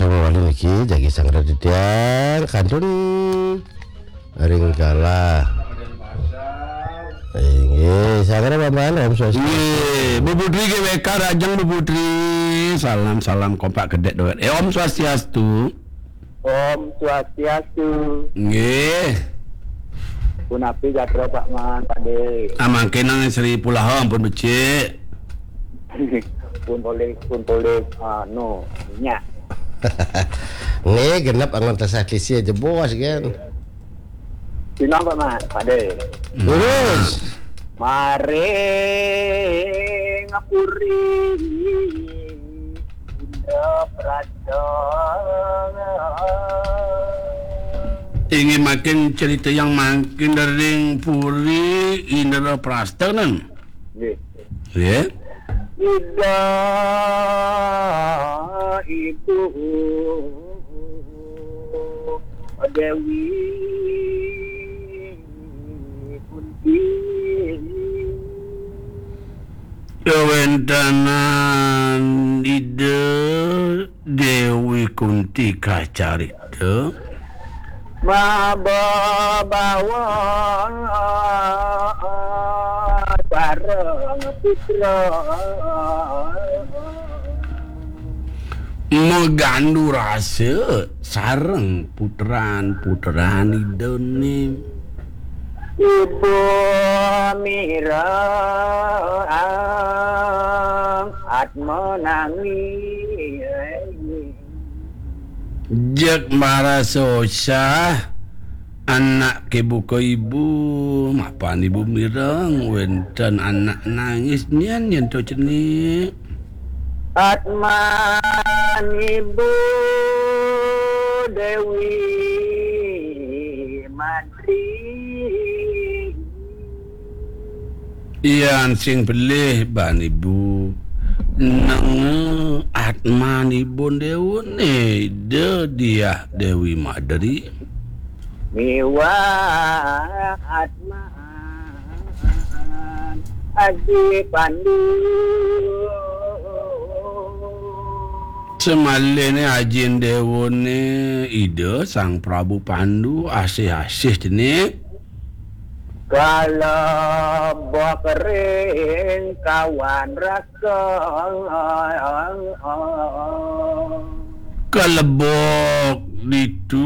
sama wali niki jagi sang raditya kantun ring kalah. Sangat apa-apa Om Swastiastu. Bu Putri GWK Rajang Bu Putri. Salam kompak gedek doet. Om Swastiastu. Om Swastiastu. Nggih. Punapi jatro Pak Man Pak De. Amangke nang Sri Pulau ampun becik. pun boleh no nya. Nih genap angon tasakisi aja bos kan. Sino Pak Man Pak De. Terus Mare ngapuri Indo Pradana. Ingin makin cerita yang makin dari Puri Indra Prastanan. Nggih. Ya. Ida itu Dewi Kunti Kewentanan ide Dewi Kunti Kacarita Mababawa bareng putra megandu rasa sareng puteran idene Ibu Mira Atmanangi Jek marasosah anak kebuka ibu mapan ibu mireng wenten anak nangis nyan to cenik Atman Ibu Dewi Madri iyan sing belih ban ibu nang atman ibu dewane de dia Dewi Madri Miwa Atman Aji Pandu semalene ajin dewane ide Sang Prabu Pandu asih-asih jenik kalau bokering kawan raka kelebok ditu